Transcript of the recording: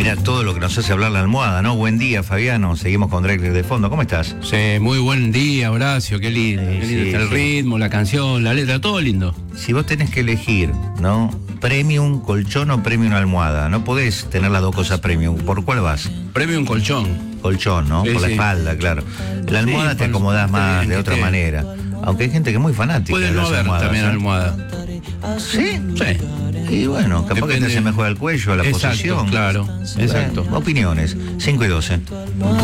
Mira todo lo que nos hace hablar la almohada, ¿no? Buen día, Fabiano. Seguimos con Drexler de fondo. ¿Cómo estás? Sí, muy buen día, Horacio. Qué lindo. Sí, Qué lindo sí, está el sí. ritmo, la canción, la letra, todo lindo. Si vos tenés que elegir, ¿no? Premium colchón o premium almohada. No podés tener las dos cosas premium. ¿Por cuál vas? Premium colchón. Colchón, ¿no? Sí, Por la sí. espalda, claro. La almohada Sí, te acomodás está más bien, de que otra te- manera. Aunque hay gente que es muy fanática Puede de no las haber almohadas. también ¿eh? almohada. ¿Sí? Sí. Y bueno, capaz que te Depende. hace mejor el cuello, la Exacto, posición. claro. Exacto. Opiniones. 5 y 12.